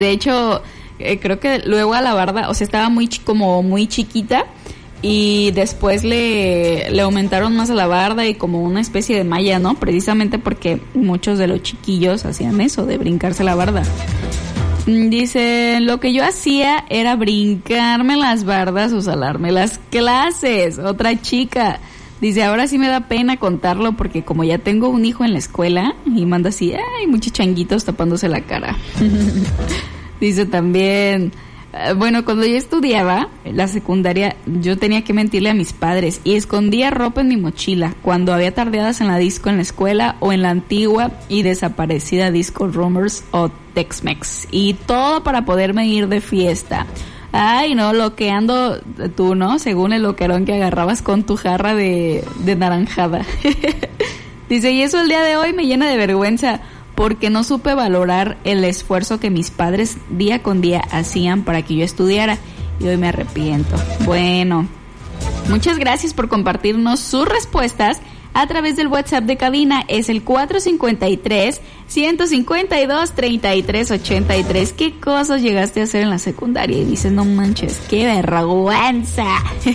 De hecho, creo que luego a la barda, o sea, estaba como muy chiquita y después le aumentaron más a la barda y como una especie de malla, ¿no? Precisamente porque muchos de los chiquillos hacían eso, de brincarse la barda. Dice, lo que yo hacía era brincarme las bardas o salarme las clases. Otra chica. Dice, ahora sí me da pena contarlo porque como ya tengo un hijo en la escuela y manda así, ay, muchos changuitos tapándose la cara. Dice también, bueno, cuando yo estudiaba la secundaria, yo tenía que mentirle a mis padres y escondía ropa en mi mochila cuando había tardeadas en la disco en la escuela o en la antigua y desaparecida disco Rumors o Tex-Mex. Y todo para poderme ir de fiesta. Ay, no, loqueando tú, ¿no? Según el loquerón que agarrabas con tu jarra de naranjada. Dice, y eso el día de hoy me llena de vergüenza porque no supe valorar el esfuerzo que mis padres día con día hacían para que yo estudiara y hoy me arrepiento. Bueno, muchas gracias por compartirnos sus respuestas a través del WhatsApp de cabina. Es el 453-152-3383. ¿Qué cosas llegaste a hacer en la secundaria? Y dices, no manches, qué vergüenza.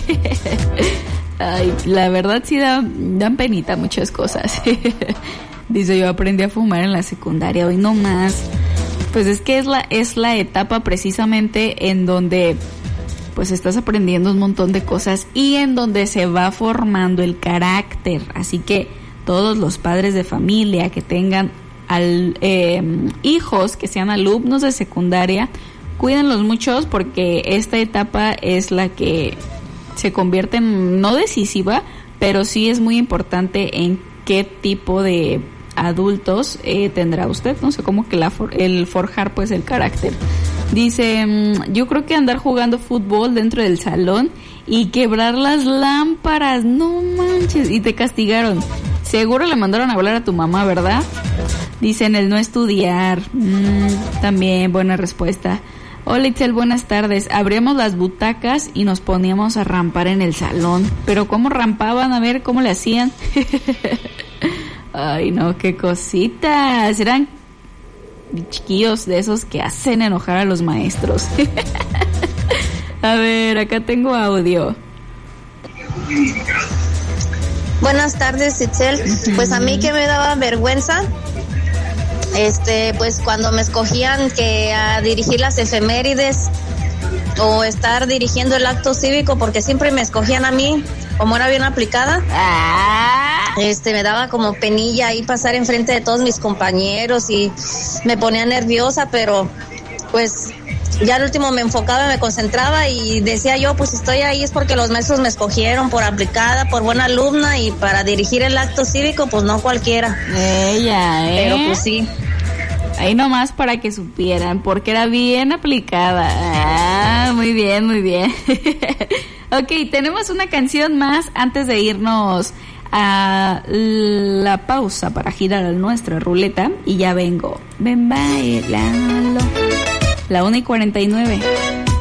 Ay, la verdad sí dan penita muchas cosas. Dice, yo aprendí a fumar en la secundaria, hoy no más. Pues es que es la etapa precisamente en donde pues estás aprendiendo un montón de cosas y en donde se va formando el carácter. Así que todos los padres de familia que tengan hijos que sean alumnos de secundaria, cuídenlos muchos porque esta etapa es la que se convierte en, no decisiva, pero sí es muy importante en qué tipo de adultos tendrá usted, no sé, como que el forjar pues el carácter. Dice, yo creo que andar jugando fútbol dentro del salón y quebrar las lámparas, no manches, y te castigaron. Seguro le mandaron a hablar a tu mamá, ¿verdad? Dicen el no estudiar, también buena respuesta. Hola Itzel, buenas tardes. Abríamos las butacas y nos poníamos a rampar en el salón. Pero ¿cómo rampaban? A ver, ¿cómo le hacían? Ay, no, qué cositas. Eran chiquillos de esos que hacen enojar a los maestros. A ver, acá tengo audio. Buenas tardes, Itzel. Pues a mí que me daba vergüenza, pues cuando me escogían que a dirigir las efemérides o estar dirigiendo el acto cívico, porque siempre me escogían a mí, como era bien aplicada. Me daba como penilla ahí pasar enfrente de todos mis compañeros y me ponía nerviosa, pero pues ya al último me enfocaba, me concentraba y decía yo, pues estoy ahí es porque los maestros me escogieron por aplicada, por buena alumna y para dirigir el acto cívico, pues no cualquiera. Pero pues sí. Ahí nomás para que supieran, porque era bien aplicada. Muy bien, muy bien. Ok, tenemos una canción más antes de irnos a la pausa para girar nuestra ruleta y ya vengo. Ven, bailalo. La 1:49.